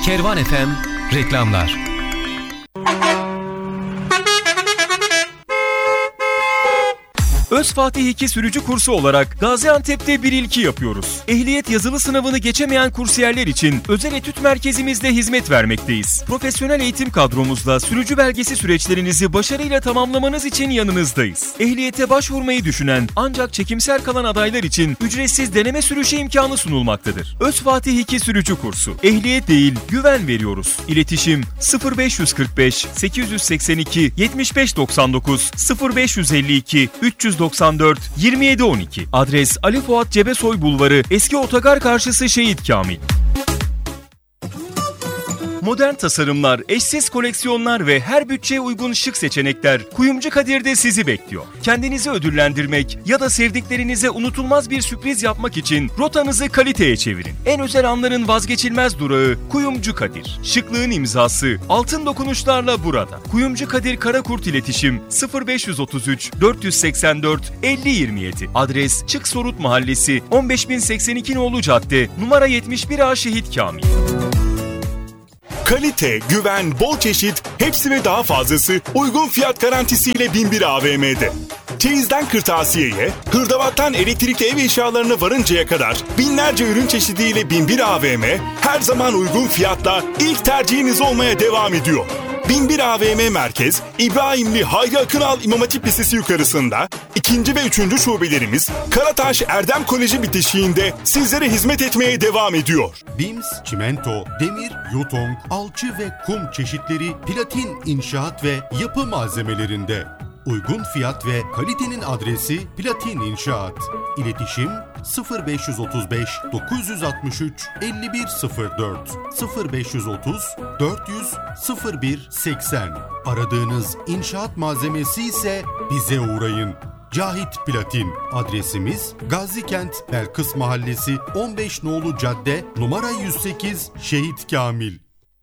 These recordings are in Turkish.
Kervan FM reklamlar. Özfatih 2 sürücü kursu olarak Gaziantep'te bir ilki yapıyoruz. Ehliyet yazılı sınavını geçemeyen kursiyerler için özel etüt merkezimizde hizmet vermekteyiz. Profesyonel eğitim kadromuzla sürücü belgesi süreçlerinizi başarıyla tamamlamanız için yanınızdayız. Ehliyete başvurmayı düşünen ancak çekimser kalan adaylar için ücretsiz deneme sürüşü imkanı sunulmaktadır. Özfatih 2 sürücü kursu. Ehliyet değil, güven veriyoruz. İletişim 0545 882 7599 0552 394 2712. Adres Ali Fuat Cebesoy Bulvarı, Eski Otogar karşısı Şehit Kamil. Modern tasarımlar, eşsiz koleksiyonlar ve her bütçeye uygun şık seçenekler Kuyumcu Kadir'de sizi bekliyor. Kendinizi ödüllendirmek ya da sevdiklerinize unutulmaz bir sürpriz yapmak için rotanızı kaliteye çevirin. En özel anların vazgeçilmez durağı Kuyumcu Kadir. Şıklığın imzası altın dokunuşlarla burada. Kuyumcu Kadir Karakurt İletişim 0533 484 5027. Adres Çık Sorut Mahallesi 15082 Nolu Cadde numara 71A Şehit Kamil. Kalite, güven, bol çeşit, hepsi ve daha fazlası uygun fiyat garantisiyle Binbir AVM'de. Çeyizden kırtasiyeye, hırdavattan elektrikli ev eşyalarına varıncaya kadar binlerce ürün çeşidiyle Binbir AVM her zaman uygun fiyatla ilk tercihiniz olmaya devam ediyor. Binbir AVM Merkez, İbrahimli Hayri Akınal İmam Hatip Lisesi yukarısında, 2. ve 3. şubelerimiz Karataş Erdem Koleji bitişiğinde sizlere hizmet etmeye devam ediyor. BİMS, çimento, demir, yutong, alçı ve kum çeşitleri Platin İnşaat ve Yapı malzemelerinde. Uygun fiyat ve kalitenin adresi Platin İnşaat. İletişim 0535 963 5104 0530 400 0180. Aradığınız inşaat malzemesi ise bize uğrayın. Cahit Platin. Adresimiz Gazikent Belkıs Mahallesi 15 Nolu Cadde numara 108 Şehit Kamil.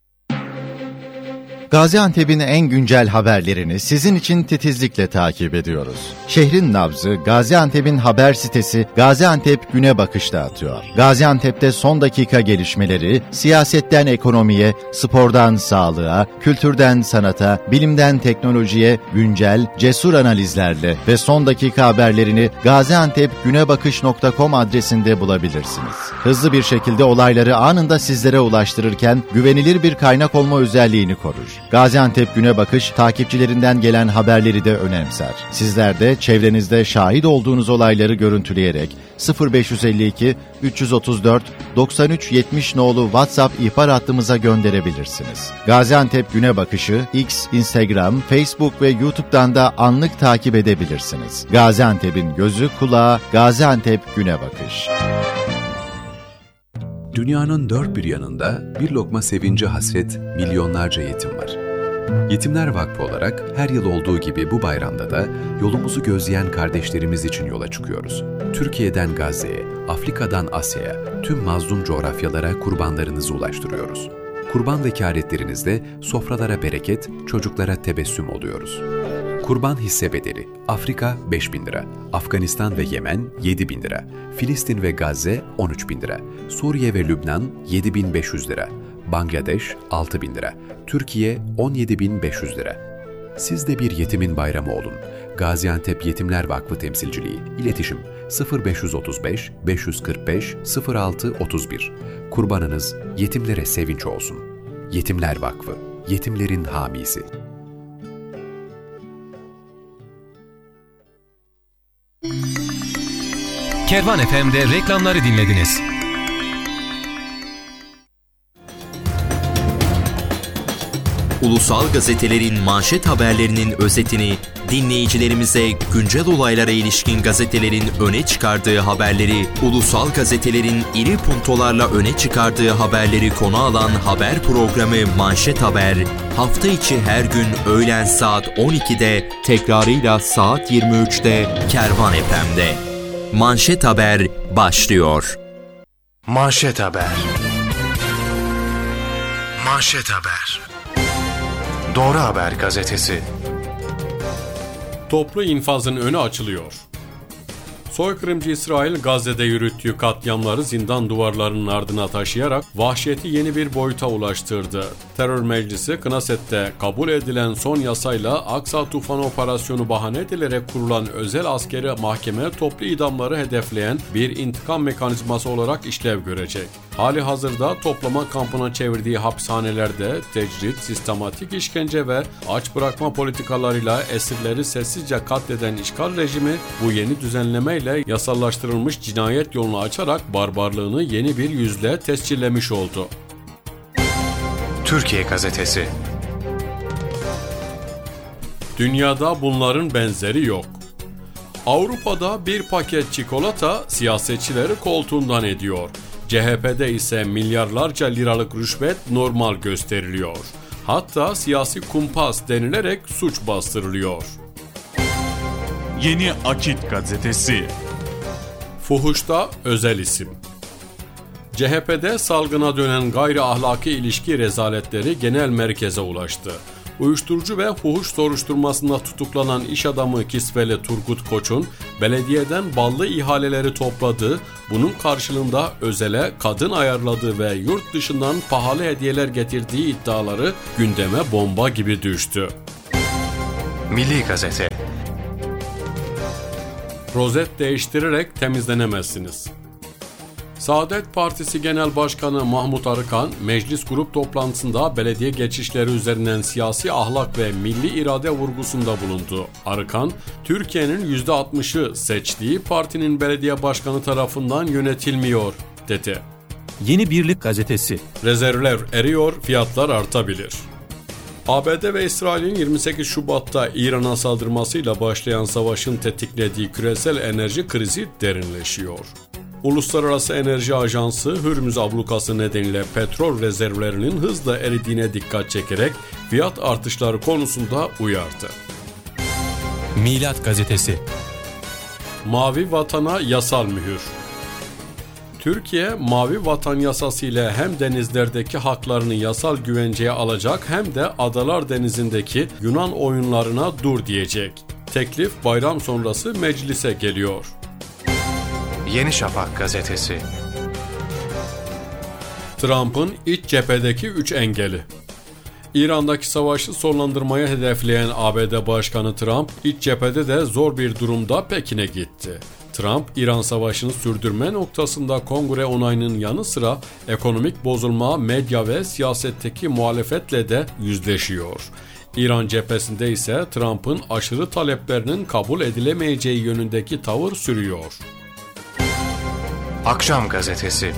Gaziantep'in en güncel haberlerini sizin için titizlikle takip ediyoruz. Şehrin nabzı Gaziantep'in haber sitesi Gaziantep Güne Bakış'ta atıyor. Gaziantep'te son dakika gelişmeleri, siyasetten ekonomiye, spordan sağlığa, kültürden sanata, bilimden teknolojiye güncel, cesur analizlerle ve son dakika haberlerini gaziantepgünebakış.com adresinde bulabilirsiniz. Hızlı bir şekilde olayları anında sizlere ulaştırırken güvenilir bir kaynak olma özelliğini korur. Gaziantep Güne Bakış takipçilerinden gelen haberleri de önemser. Sizler de çevrenizde şahit olduğunuz olayları görüntüleyerek 0552 334 93 70 nolu WhatsApp ihbar hattımıza gönderebilirsiniz. Gaziantep Güne Bakışı X, Instagram, Facebook ve YouTube'dan da anlık takip edebilirsiniz. Gaziantep'in gözü kulağı Gaziantep Güne Bakış. Dünyanın dört bir yanında bir lokma sevince hasret milyonlarca yetim var. Yetimler Vakfı olarak her yıl olduğu gibi bu bayramda da yolumuzu gözleyen kardeşlerimiz için yola çıkıyoruz. Türkiye'den Gazze'ye, Afrika'dan Asya'ya, tüm mazlum coğrafyalara kurbanlarınızı ulaştırıyoruz. Kurban vekaletlerinizle sofralara bereket, çocuklara tebessüm oluyoruz. Kurban hisse bedeli Afrika 5.000 lira, Afganistan ve Yemen 7.000 lira, Filistin ve Gazze 13.000 lira, Suriye ve Lübnan 7.500 lira, Bangladeş 6.000 lira, Türkiye 17.500 lira. Siz de bir yetimin bayramı olun. Gaziantep Yetimler Vakfı Temsilciliği, İletişim 0535 545 06 31. Kurbanınız yetimlere sevinç olsun. Yetimler Vakfı, yetimlerin hamisi. Kervan FM'de reklamları dinlediniz. Ulusal gazetelerin manşet haberlerinin özetini dinleyicilerimize güncel olaylara ilişkin gazetelerin öne çıkardığı haberleri, ulusal gazetelerin iri puntolarla öne çıkardığı haberleri konu alan haber programı Manşet Haber, hafta içi her gün öğlen saat 12'de, tekrarıyla saat 23'te Kervan FM'de. Manşet Haber başlıyor. Manşet Haber. Manşet Haber. Doğru Haber gazetesi. Toplu infazın önü açılıyor. Soykırımcı İsrail Gazze'de yürüttüğü katliamları zindan duvarlarının ardına taşıyarak vahşeti yeni bir boyuta ulaştırdı. Terör Meclisi Knesset'te kabul edilen son yasayla Aksa Tufanı operasyonu bahane edilerek kurulan özel askeri mahkeme toplu idamları hedefleyen bir intikam mekanizması olarak işlev görecek. Hali hazırda toplama kampına çevirdiği hapishanelerde tecrit, sistematik işkence ve aç bırakma politikalarıyla esirleri sessizce katleden işgal rejimi bu yeni düzenlemeyle yasallaştırılmış cinayet yolunu açarak barbarlığını yeni bir yüzle tescillemiş oldu. Türkiye Gazetesi. Dünyada bunların benzeri yok. Avrupa'da bir paket çikolata siyasetçileri koltuğundan ediyor. CHP'de ise milyarlarca liralık rüşvet normal gösteriliyor. Hatta siyasi kumpas denilerek suç bastırılıyor. Yeni Akit Gazetesi. Fuhuşta özel isim. CHP'de salgına dönen gayri ahlaki ilişki rezaletleri genel merkeze ulaştı. Uyuşturucu ve fuhuş soruşturmasında tutuklanan iş adamı kisveli Turgut Koç'un belediyeden ballı ihaleleri topladığı, bunun karşılığında özele kadın ayarladığı ve yurt dışından pahalı hediyeler getirdiği iddiaları gündeme bomba gibi düştü. Milli Gazete. Rozet değiştirerek temizlenemezsiniz. Saadet Partisi Genel Başkanı Mahmut Arıkan, meclis grup toplantısında belediye geçişleri üzerinden siyasi ahlak ve milli irade vurgusunda bulundu. Arıkan, Türkiye'nin %60'ı seçtiği partinin belediye başkanı tarafından yönetilmiyor, dedi. Yeni Birlik Gazetesi. Rezervler eriyor, fiyatlar artabilir. ABD ve İsrail'in 28 Şubat'ta İran'a saldırmasıyla başlayan savaşın tetiklediği küresel enerji krizi derinleşiyor. Uluslararası Enerji Ajansı Hürmüz ablukası nedeniyle petrol rezervlerinin hızla eridiğine dikkat çekerek fiyat artışları konusunda uyardı. Milat Gazetesi. Mavi Vatan'a yasal mühür. Türkiye, Mavi Vatan yasası ile hem denizlerdeki haklarını yasal güvenceye alacak hem de Adalar Denizi'ndeki Yunan oyunlarına dur diyecek. Teklif bayram sonrası meclise geliyor. Yeni Şafak Gazetesi. Trump'ın iç cephedeki 3 engeli. İran'daki savaşı sonlandırmaya hedefleyen ABD Başkanı Trump, iç cephede de zor bir durumda Pekin'e gitti. Trump, İran savaşını sürdürme noktasında kongre onayının yanı sıra ekonomik bozulma, medya ve siyasetteki muhalefetle de yüzleşiyor. İran cephesinde ise Trump'ın aşırı taleplerinin kabul edilemeyeceği yönündeki tavır sürüyor. Akşam Gazetesi.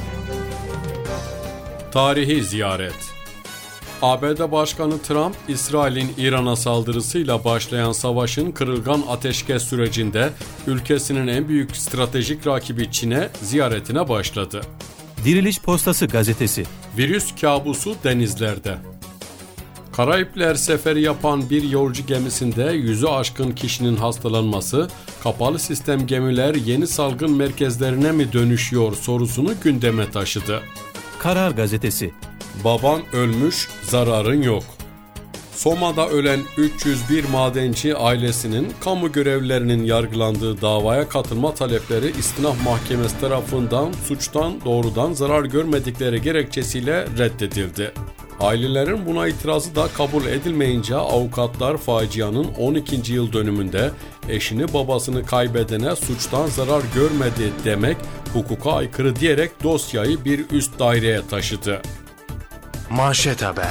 Tarihi ziyaret. ABD Başkanı Trump, İsrail'in İran'a saldırısıyla başlayan savaşın kırılgan ateşkes sürecinde ülkesinin en büyük stratejik rakibi Çin'e ziyaretine başladı. Diriliş Postası Gazetesi. Virüs kabusu denizlerde. Karayipler seferi yapan bir yolcu gemisinde 100'ü aşkın kişinin hastalanması, kapalı sistem gemiler yeni salgın merkezlerine mi dönüşüyor sorusunu gündeme taşıdı. Karar Gazetesi. Baban ölmüş, zararın yok. Soma'da ölen 301 madenci ailesinin kamu görevlilerinin yargılandığı davaya katılma talepleri İstinaf Mahkemesi tarafından suçtan doğrudan zarar görmedikleri gerekçesiyle reddedildi. Ailelerin buna itirazı da kabul edilmeyince avukatlar facianın 12. yıl dönümünde eşini babasını kaybedene suçtan zarar görmedi demek hukuka aykırı diyerek dosyayı bir üst daireye taşıdı. Manşet Haber.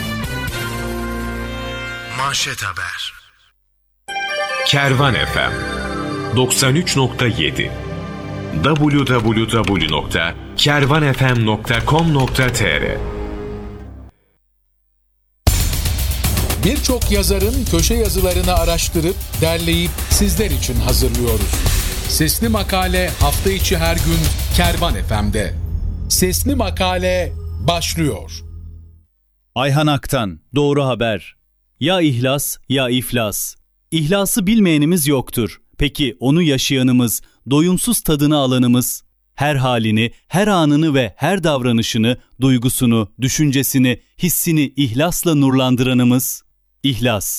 Manşet Haber. Kervan FM 93.7 www.kervanfm.com.tr Birçok yazarın köşe yazılarını araştırıp derleyip sizler için hazırlıyoruz. Sesli Makale hafta içi her gün Kervan FM'de. Sesli Makale başlıyor. Ayhan Aktan, Doğru Haber. Ya ihlas ya iflas. İhlası bilmeyenimiz yoktur. Peki onu yaşayanımız, doyumsuz tadını alanımız, her halini, her anını ve her davranışını, duygusunu, düşüncesini, hissini ihlasla nurlandıranımız? İhlas.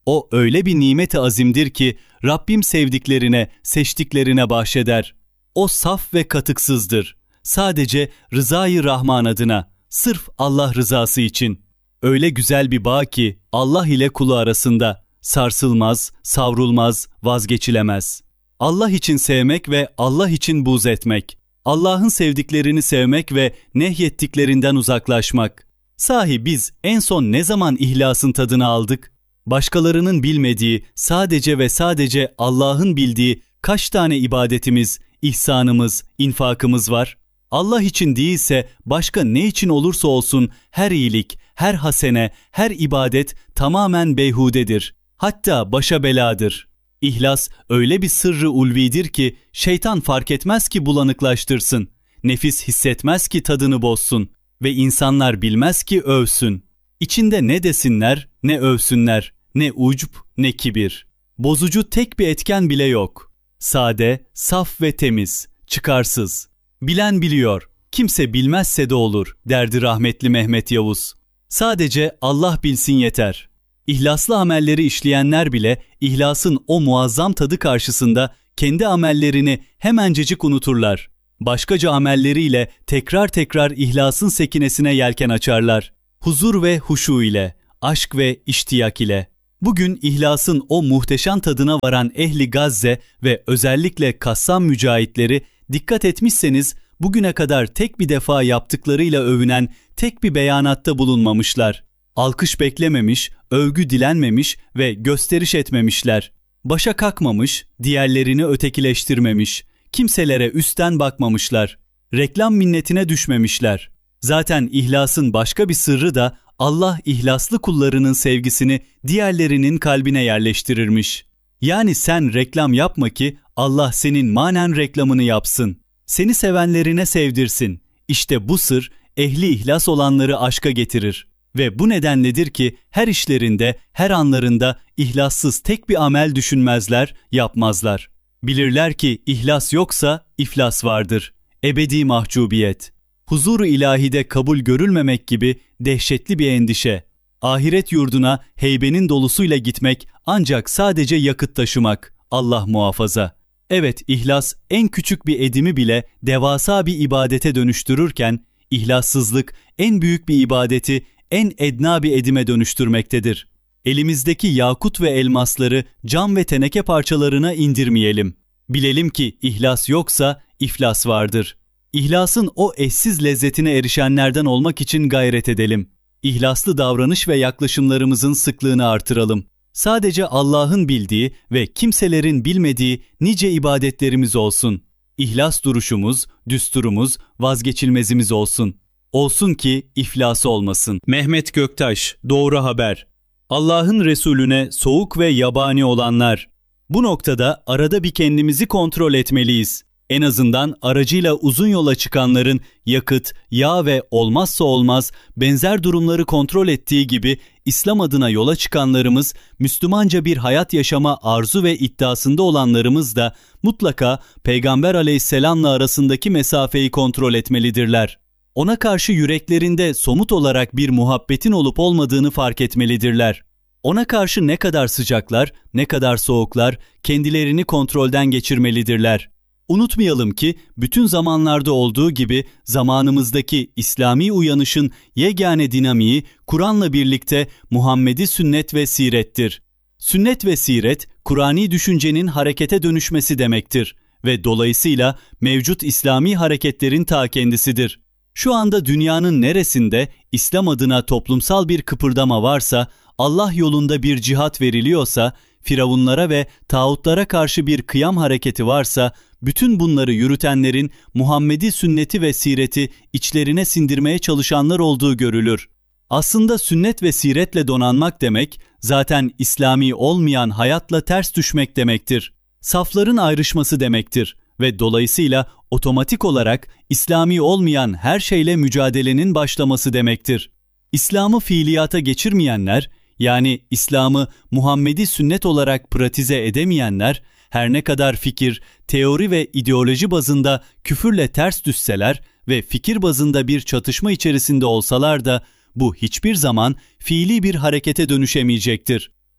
O öyle bir nimet-i azimdir ki Rabbim sevdiklerine, seçtiklerine bahşeder. O saf ve katıksızdır. Sadece rızayı Rahman adına, sırf Allah rızası için. Öyle güzel bir bağ ki Allah ile kulu arasında, sarsılmaz, savrulmaz, vazgeçilemez. Allah için sevmek ve Allah için buğz etmek. Allah'ın sevdiklerini sevmek ve nehyettiklerinden uzaklaşmak. Sahi biz en son ne zaman ihlasın tadını aldık? Başkalarının bilmediği, sadece ve sadece Allah'ın bildiği kaç tane ibadetimiz, ihsanımız, infakımız var? Allah için değilse başka ne için olursa olsun her iyilik, her hasene, her ibadet tamamen beyhudedir. Hatta başa beladır. İhlas öyle bir sırrı ulvidir ki şeytan fark etmez ki bulanıklaştırsın. Nefis hissetmez ki tadını bozsun ve insanlar bilmez ki övsün. İçinde ne desinler, ne övsünler, ne ucb, ne kibir. Bozucu tek bir etken bile yok. Sade, saf ve temiz, çıkarsız. Bilen biliyor, kimse bilmezse de olur derdi rahmetli Mehmet Yavuz. Sadece Allah bilsin yeter. İhlaslı amelleri işleyenler bile ihlasın o muazzam tadı karşısında kendi amellerini hemencecik unuturlar. Başkaca amelleriyle tekrar tekrar ihlasın sekinesine yelken açarlar. Huzur ve huşu ile, aşk ve iştiyak ile. Bugün ihlasın o muhteşem tadına varan ehli Gazze ve özellikle Kassam mücahitleri dikkat etmişseniz bugüne kadar tek bir defa yaptıklarıyla övünen tek bir beyanatta bulunmamışlar. Alkış beklememiş, övgü dilenmemiş ve gösteriş etmemişler. Başa kalkmamış, diğerlerini ötekileştirmemiş. Kimselere üstten bakmamışlar. Reklam minnetine düşmemişler. Zaten ihlasın başka bir sırrı da Allah ihlaslı kullarının sevgisini diğerlerinin kalbine yerleştirirmiş. Yani sen reklam yapma ki Allah senin manen reklamını yapsın. Seni sevenlerine sevdirsin. İşte bu sır ehli ihlas olanları aşka getirir. Ve bu nedenledir ki her işlerinde, her anlarında ihlassız tek bir amel düşünmezler, yapmazlar. Bilirler ki ihlas yoksa iflas vardır. Ebedi mahcubiyet. Huzur-u ilahide kabul görülmemek gibi dehşetli bir endişe. Ahiret yurduna heybenin dolusuyla gitmek ancak sadece yakıt taşımak. Allah muhafaza. Evet, ihlas en küçük bir edimi bile devasa bir ibadete dönüştürürken, ihlassızlık en büyük bir ibadeti en edna bir edime dönüştürmektedir. Elimizdeki yakut ve elmasları cam ve teneke parçalarına indirmeyelim. Bilelim ki ihlas yoksa iflas vardır. İhlasın o eşsiz lezzetine erişenlerden olmak için gayret edelim. İhlaslı davranış ve yaklaşımlarımızın sıklığını artıralım. Sadece Allah'ın bildiği ve kimselerin bilmediği nice ibadetlerimiz olsun. İhlas duruşumuz, düsturumuz, vazgeçilmezimiz olsun. Olsun ki iflas olmasın. Mehmet Göktaş, Doğru Haber. Allah'ın Resulüne soğuk ve yabani olanlar. Bu noktada arada bir kendimizi kontrol etmeliyiz. En azından aracıyla uzun yola çıkanların yakıt, yağ ve olmazsa olmaz benzer durumları kontrol ettiği gibi İslam adına yola çıkanlarımız, Müslümanca bir hayat yaşama arzu ve iddiasında olanlarımız da mutlaka Peygamber Aleyhisselam'la arasındaki mesafeyi kontrol etmelidirler. Ona karşı yüreklerinde somut olarak bir muhabbetin olup olmadığını fark etmelidirler. Ona karşı ne kadar sıcaklar, ne kadar soğuklar kendilerini kontrolden geçirmelidirler. Unutmayalım ki bütün zamanlarda olduğu gibi zamanımızdaki İslami uyanışın yegane dinamiği Kur'an'la birlikte Muhammedi sünnet ve sirettir. Sünnet ve siret, Kur'ani düşüncenin harekete dönüşmesi demektir ve dolayısıyla mevcut İslami hareketlerin ta kendisidir. Şu anda dünyanın neresinde İslam adına toplumsal bir kıpırdama varsa, Allah yolunda bir cihat veriliyorsa, firavunlara ve tağutlara karşı bir kıyam hareketi varsa, bütün bunları yürütenlerin Muhammedi sünneti ve sireti içlerine sindirmeye çalışanlar olduğu görülür. Aslında sünnet ve siretle donanmak demek, zaten İslami olmayan hayatla ters düşmek demektir. Safların ayrışması demektir ve dolayısıyla otomatik olarak İslami olmayan her şeyle mücadelenin başlaması demektir. İslam'ı fiiliyata geçirmeyenler, yani İslam'ı Muhammedi sünnet olarak pratize edemeyenler, her ne kadar fikir, teori ve ideoloji bazında küfürle ters düşseler ve fikir bazında bir çatışma içerisinde olsalar da bu hiçbir zaman fiili bir harekete dönüşemeyecektir.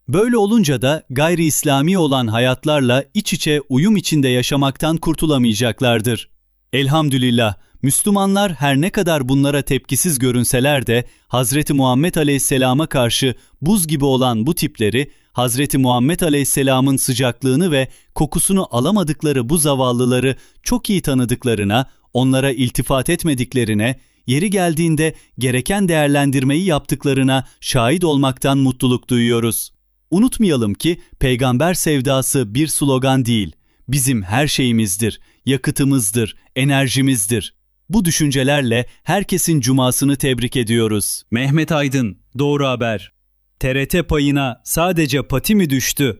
Böyle olunca da gayri İslami olan hayatlarla iç içe uyum içinde yaşamaktan kurtulamayacaklardır. Elhamdülillah, Müslümanlar her ne kadar bunlara tepkisiz görünseler de Hz. Muhammed Aleyhisselam'a karşı buz gibi olan bu tipleri, Hz. Muhammed Aleyhisselam'ın sıcaklığını ve kokusunu alamadıkları bu zavallıları çok iyi tanıdıklarına, onlara iltifat etmediklerine, yeri geldiğinde gereken değerlendirmeyi yaptıklarına şahit olmaktan mutluluk duyuyoruz. Unutmayalım ki peygamber sevdası bir slogan değil, bizim her şeyimizdir, yakıtımızdır, enerjimizdir. Bu düşüncelerle herkesin cumasını tebrik ediyoruz. Mehmet Aydın, Doğru Haber. TRT payına sadece pati mi düştü?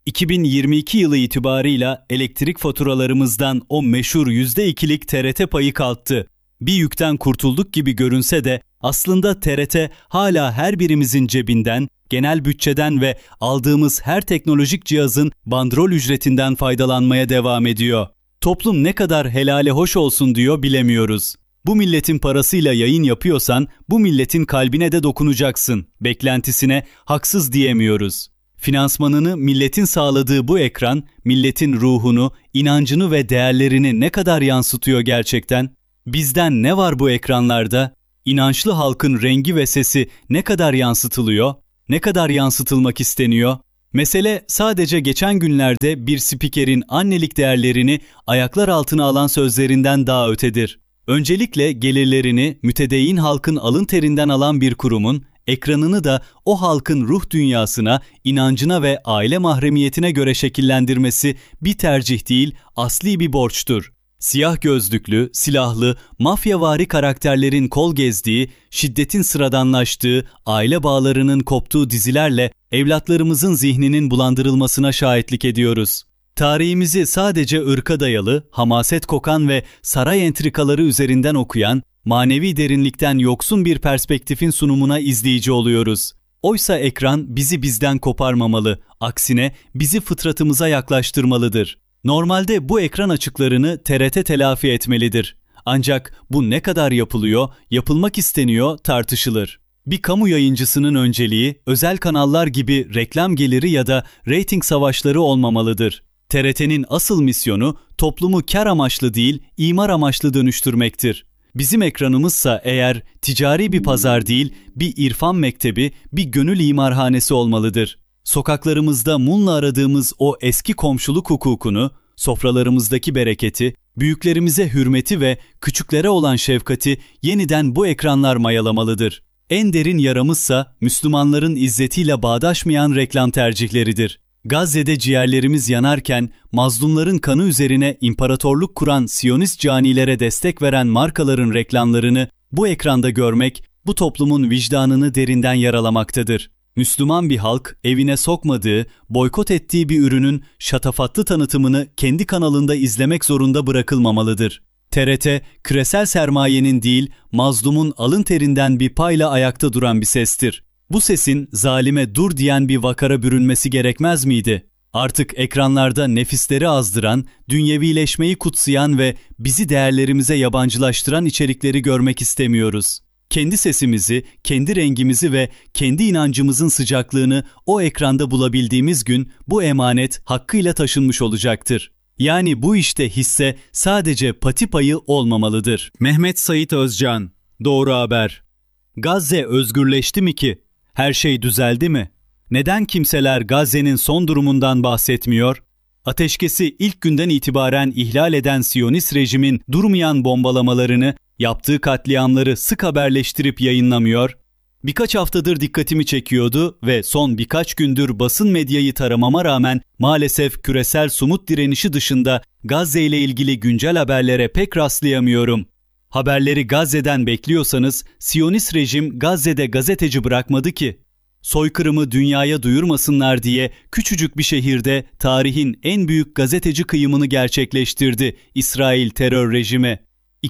2022 yılı itibarıyla elektrik faturalarımızdan o meşhur %2'lik TRT payı kalktı. Bir yükten kurtulduk gibi görünse de aslında TRT hala her birimizin cebinden, genel bütçeden ve aldığımız her teknolojik cihazın bandrol ücretinden faydalanmaya devam ediyor. Toplum ne kadar helale hoş olsun diyor bilemiyoruz. Bu milletin parasıyla yayın yapıyorsan bu milletin kalbine de dokunacaksın. Beklentisine haksız diyemiyoruz. Finansmanını milletin sağladığı bu ekran, milletin ruhunu, inancını ve değerlerini ne kadar yansıtıyor gerçekten? Bizden ne var bu ekranlarda? İnançlı halkın rengi ve sesi ne kadar yansıtılıyor? Ne kadar yansıtılmak isteniyor? Mesele sadece geçen günlerde bir spikerin annelik değerlerini ayaklar altına alan sözlerinden daha ötedir. Öncelikle gelirlerini mütedeyyin halkın alın terinden alan bir kurumun, ekranını da o halkın ruh dünyasına, inancına ve aile mahremiyetine göre şekillendirmesi bir tercih değil, asli bir borçtur. Siyah gözlüklü, silahlı, mafyavari karakterlerin kol gezdiği, şiddetin sıradanlaştığı, aile bağlarının koptuğu dizilerle evlatlarımızın zihninin bulandırılmasına şahitlik ediyoruz. Tarihimizi sadece ırka dayalı, hamaset kokan ve saray entrikaları üzerinden okuyan, manevi derinlikten yoksun bir perspektifin sunumuna izleyici oluyoruz. Oysa ekran bizi bizden koparmamalı, aksine bizi fıtratımıza yaklaştırmalıdır. Normalde bu ekran açıklarını TRT telafi etmelidir. Ancak bu ne kadar yapılıyor, yapılmak isteniyor tartışılır. Bir kamu yayıncısının önceliği özel kanallar gibi reklam geliri ya da reyting savaşları olmamalıdır. TRT'nin asıl misyonu toplumu kar amaçlı değil, imar amaçlı dönüştürmektir. Bizim ekranımızsa eğer ticari bir pazar değil, bir irfan mektebi, bir gönül imarhanesi olmalıdır. Sokaklarımızda mumla aradığımız o eski komşuluk hukukunu, sofralarımızdaki bereketi, büyüklerimize hürmeti ve küçüklere olan şefkati yeniden bu ekranlar mayalamalıdır. En derin yaramızsa Müslümanların izzetiyle bağdaşmayan reklam tercihleridir. Gazze'de ciğerlerimiz yanarken mazlumların kanı üzerine imparatorluk kuran Siyonist canilere destek veren markaların reklamlarını bu ekranda görmek bu toplumun vicdanını derinden yaralamaktadır. Müslüman bir halk evine sokmadığı, boykot ettiği bir ürünün şatafatlı tanıtımını kendi kanalında izlemek zorunda bırakılmamalıdır. TRT, küresel sermayenin değil, mazlumun alın terinden bir payla ayakta duran bir sestir. Bu sesin zalime dur diyen bir vakara bürünmesi gerekmez miydi? Artık ekranlarda nefisleri azdıran, dünyevileşmeyi kutsayan ve bizi değerlerimize yabancılaştıran içerikleri görmek istemiyoruz. Kendi sesimizi, kendi rengimizi ve kendi inancımızın sıcaklığını o ekranda bulabildiğimiz gün bu emanet hakkıyla taşınmış olacaktır. Yani bu işte hisse sadece pati payı olmamalıdır. Mehmet Sait Özcan, Doğru Haber. Gazze özgürleşti mi ki? Her şey düzeldi mi? Neden kimseler Gazze'nin son durumundan bahsetmiyor? Ateşkesi ilk günden itibaren ihlal eden Siyonist rejimin durmayan bombalamalarını, yaptığı katliamları sık haberleştirip yayınlamıyor. Birkaç haftadır dikkatimi çekiyordu ve son birkaç gündür basın medyayı taramama rağmen maalesef küresel sumut direnişi dışında Gazze ile ilgili güncel haberlere pek rastlayamıyorum. Haberleri Gazze'den bekliyorsanız Siyonist rejim Gazze'de gazeteci bırakmadı ki. Soykırımı dünyaya duyurmasınlar diye küçücük bir şehirde tarihin en büyük gazeteci kıyımını gerçekleştirdi İsrail terör rejimi.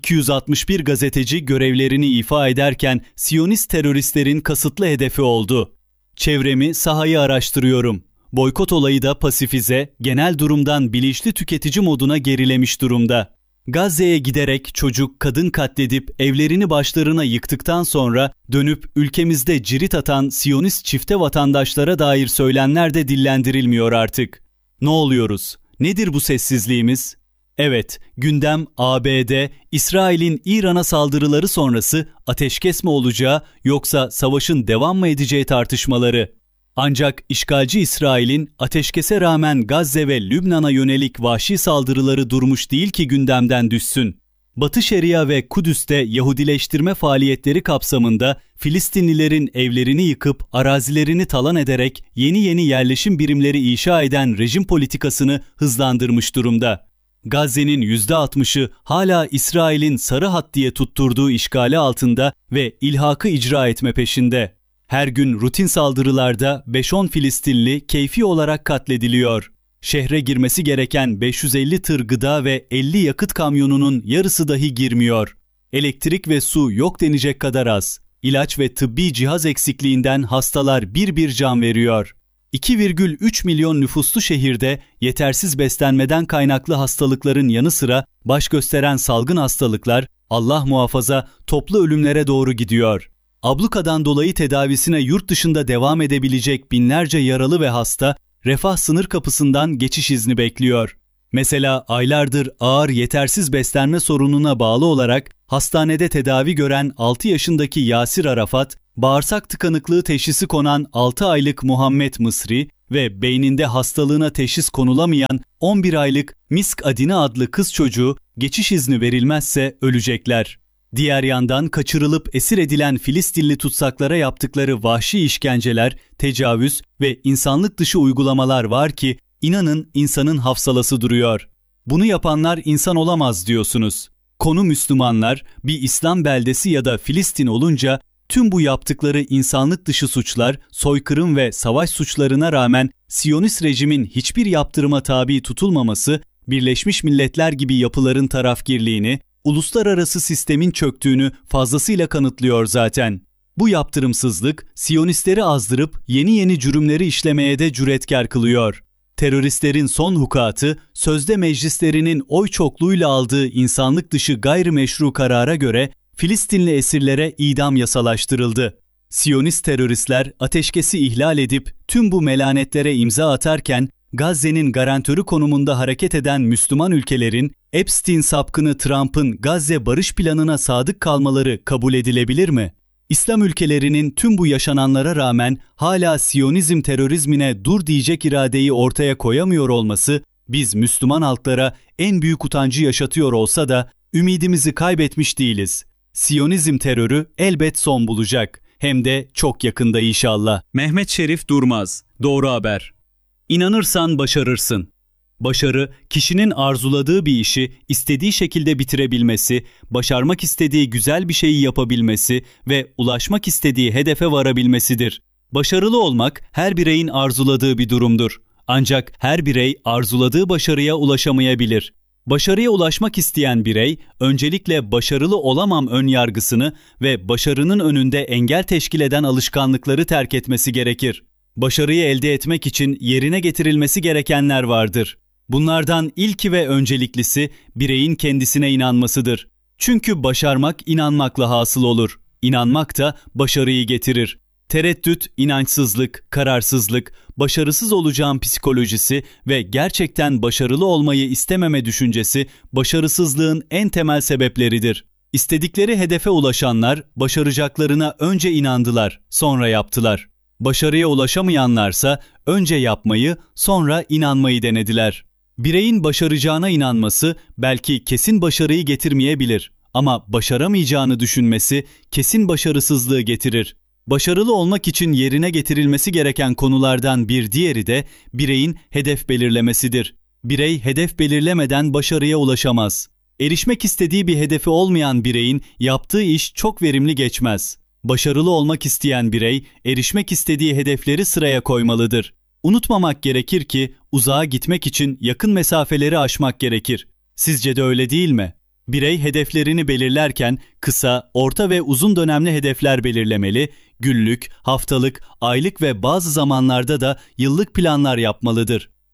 261 gazeteci görevlerini ifa ederken Siyonist teröristlerin kasıtlı hedefi oldu. Çevremi, sahayı araştırıyorum. Boykot olayı da pasifize, genel durumdan bilinçli tüketici moduna gerilemiş durumda. Gazze'ye giderek çocuk, kadın katledip evlerini başlarına yıktıktan sonra dönüp ülkemizde cirit atan Siyonist çifte vatandaşlara dair söylemler de dillendirilmiyor artık. Ne oluyoruz? Nedir bu sessizliğimiz? Evet, gündem ABD, İsrail'in İran'a saldırıları sonrası ateşkes mi olacağı yoksa savaşın devam mı edeceği tartışmaları. Ancak işgalci İsrail'in ateşkese rağmen Gazze ve Lübnan'a yönelik vahşi saldırıları durmuş değil ki gündemden düşsün. Batı Şeria ve Kudüs'te Yahudileştirme faaliyetleri kapsamında Filistinlilerin evlerini yıkıp arazilerini talan ederek yeni yerleşim birimleri inşa eden rejim politikasını hızlandırmış durumda. Gazze'nin %60'ı hala İsrail'in sarı hat diye tutturduğu işgali altında ve ilhakı icra etme peşinde. Her gün rutin saldırılarda 5-10 Filistinli keyfi olarak katlediliyor. Şehre girmesi gereken 550 tır gıda ve 50 yakıt kamyonunun yarısı dahi girmiyor. Elektrik ve su yok denecek kadar az. İlaç ve tıbbi cihaz eksikliğinden hastalar bir can veriyor. 2,3 milyon nüfuslu şehirde yetersiz beslenmeden kaynaklı hastalıkların yanı sıra baş gösteren salgın hastalıklar, Allah muhafaza, toplu ölümlere doğru gidiyor. Ablukadan dolayı tedavisine yurt dışında devam edebilecek binlerce yaralı ve hasta, refah sınır kapısından geçiş izni bekliyor. Mesela aylardır ağır yetersiz beslenme sorununa bağlı olarak hastanede tedavi gören 6 yaşındaki Yasir Arafat, bağırsak tıkanıklığı teşhisi konan 6 aylık Muhammed Mısri ve beyninde hastalığına teşhis konulamayan 11 aylık Misk Adine adlı kız çocuğu geçiş izni verilmezse ölecekler. Diğer yandan kaçırılıp esir edilen Filistinli tutsaklara yaptıkları vahşi işkenceler, tecavüz ve insanlık dışı uygulamalar var ki inanın insanın hafsalası duruyor. Bunu yapanlar insan olamaz diyorsunuz. Konu Müslümanlar, bir İslam beldesi ya da Filistin olunca tüm bu yaptıkları insanlık dışı suçlar, soykırım ve savaş suçlarına rağmen Siyonist rejimin hiçbir yaptırıma tabi tutulmaması, Birleşmiş Milletler gibi yapıların tarafgirliğini, uluslararası sistemin çöktüğünü fazlasıyla kanıtlıyor zaten. Bu yaptırımsızlık, Siyonistleri azdırıp yeni cürümleri işlemeye de cüretkar kılıyor. Teröristlerin son hukuatı, sözde meclislerinin oy çokluğuyla aldığı insanlık dışı gayrimeşru karara göre Filistinli esirlere idam yasalaştırıldı. Siyonist teröristler ateşkesi ihlal edip tüm bu melanetlere imza atarken, Gazze'nin garantörü konumunda hareket eden Müslüman ülkelerin Epstein sapkını Trump'ın Gazze barış planına sadık kalmaları kabul edilebilir mi? İslam ülkelerinin tüm bu yaşananlara rağmen hala Siyonizm terörizmine dur diyecek iradeyi ortaya koyamıyor olması, biz Müslüman halklara en büyük utancı yaşatıyor olsa da ümidimizi kaybetmiş değiliz. Siyonizm terörü elbet son bulacak. Hem de çok yakında inşallah. Mehmet Şerif Durmaz, Doğru Haber. İnanırsan başarırsın. Başarı, kişinin arzuladığı bir işi istediği şekilde bitirebilmesi, başarmak istediği güzel bir şeyi yapabilmesi ve ulaşmak istediği hedefe varabilmesidir. Başarılı olmak her bireyin arzuladığı bir durumdur. Ancak her birey arzuladığı başarıya ulaşamayabilir. Başarıya ulaşmak isteyen birey, öncelikle başarılı olamam önyargısını ve başarının önünde engel teşkil eden alışkanlıkları terk etmesi gerekir. Başarıyı elde etmek için yerine getirilmesi gerekenler vardır. Bunlardan ilki ve önceliklisi bireyin kendisine inanmasıdır. Çünkü başarmak inanmakla hasıl olur. İnanmak da başarıyı getirir. Tereddüt, inançsızlık, kararsızlık, başarısız olacağım psikolojisi ve gerçekten başarılı olmayı istememe düşüncesi başarısızlığın en temel sebepleridir. İstedikleri hedefe ulaşanlar başaracaklarına önce inandılar, sonra yaptılar. Başarıya ulaşamayanlarsa önce yapmayı, sonra inanmayı denediler. Bireyin başaracağına inanması belki kesin başarıyı getirmeyebilir ama başaramayacağını düşünmesi kesin başarısızlığı getirir. Başarılı olmak için yerine getirilmesi gereken konulardan bir diğeri de bireyin hedef belirlemesidir. Birey hedef belirlemeden başarıya ulaşamaz. Erişmek istediği bir hedefi olmayan bireyin yaptığı iş çok verimli geçmez. Başarılı olmak isteyen birey, erişmek istediği hedefleri sıraya koymalıdır. Unutmamak gerekir ki, uzağa gitmek için yakın mesafeleri aşmak gerekir. Sizce de öyle değil mi? Birey hedeflerini belirlerken kısa, orta ve uzun dönemli hedefler belirlemeli, günlük, haftalık, aylık ve bazı zamanlarda da yıllık planlar yapmalıdır.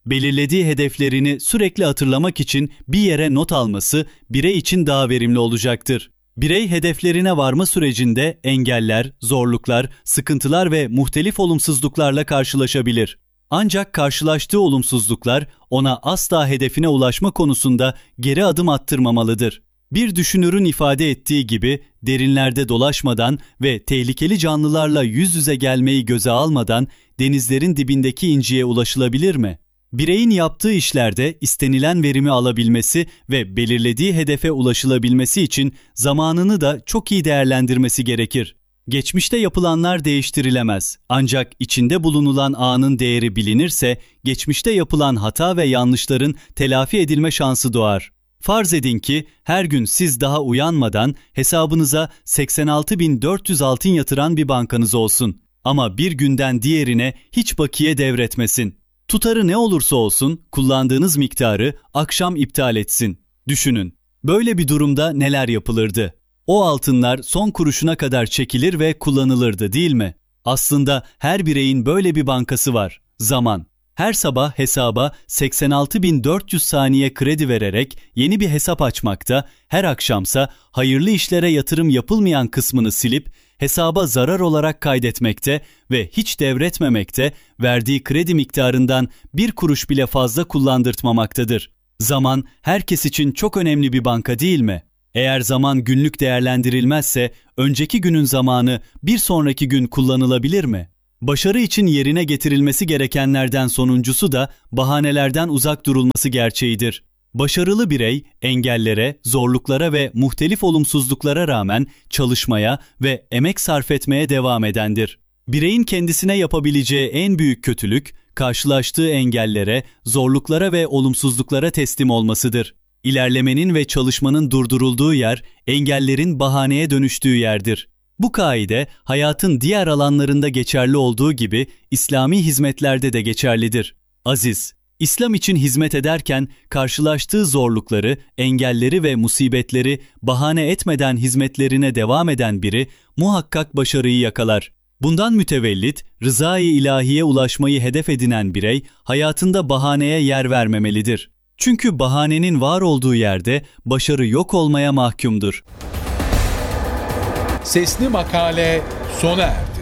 Belirlediği hedeflerini sürekli hatırlamak için bir yere not alması birey için daha verimli olacaktır. Birey hedeflerine varma sürecinde engeller, zorluklar, sıkıntılar ve muhtelif olumsuzluklarla karşılaşabilir. Ancak karşılaştığı olumsuzluklar ona asla hedefine ulaşma konusunda geri adım attırmamalıdır. Bir düşünürün ifade ettiği gibi derinlerde dolaşmadan ve tehlikeli canlılarla yüz yüze gelmeyi göze almadan denizlerin dibindeki inciye ulaşılabilir mi? Bireyin yaptığı işlerde istenilen verimi alabilmesi ve belirlediği hedefe ulaşılabilmesi için zamanını da çok iyi değerlendirmesi gerekir. Geçmişte yapılanlar değiştirilemez. Ancak içinde bulunulan anın değeri bilinirse, geçmişte yapılan hata ve yanlışların telafi edilme şansı doğar. Farz edin ki her gün siz daha uyanmadan hesabınıza 86.400 altın yatıran bir bankanız olsun. Ama bir günden diğerine hiç bakiye devretmesin. Tutarı ne olursa olsun kullandığınız miktarı akşam iptal etsin. Düşünün. Böyle bir durumda neler yapılırdı? O altınlar son kuruşuna kadar çekilir ve kullanılırdı, değil mi? Aslında her bireyin böyle bir bankası var. Zaman. Her sabah hesaba 86.400 saniye kredi vererek yeni bir hesap açmakta, her akşamsa hayırlı işlere yatırım yapılmayan kısmını silip hesaba zarar olarak kaydetmekte ve hiç devretmemekte, verdiği kredi miktarından bir kuruş bile fazla kullandırtmamaktadır. Zaman herkes için çok önemli bir banka, değil mi? Eğer zaman günlük değerlendirilmezse önceki günün zamanı bir sonraki gün kullanılabilir mi? Başarı için yerine getirilmesi gerekenlerden sonuncusu da bahanelerden uzak durulması gerçeğidir. Başarılı birey engellere, zorluklara ve muhtelif olumsuzluklara rağmen çalışmaya ve emek sarf etmeye devam edendir. Bireyin kendisine yapabileceği en büyük kötülük, karşılaştığı engellere, zorluklara ve olumsuzluklara teslim olmasıdır. İlerlemenin ve çalışmanın durdurulduğu yer, engellerin bahaneye dönüştüğü yerdir. Bu kaide hayatın diğer alanlarında geçerli olduğu gibi İslami hizmetlerde de geçerlidir. Aziz, İslam için hizmet ederken karşılaştığı zorlukları, engelleri ve musibetleri bahane etmeden hizmetlerine devam eden biri muhakkak başarıyı yakalar. Bundan mütevellit, rızayı ilahiye ulaşmayı hedef edinen birey hayatında bahaneye yer vermemelidir. Çünkü bahanenin var olduğu yerde başarı yok olmaya mahkumdur. Sesli Makale sona erdi.